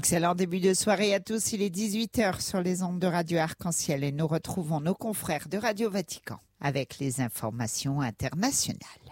Excellent début de soirée à tous. Il est 18h sur les ondes de Radio Arc-en-Ciel et nous retrouvons nos confrères de Radio Vatican avec les informations internationales.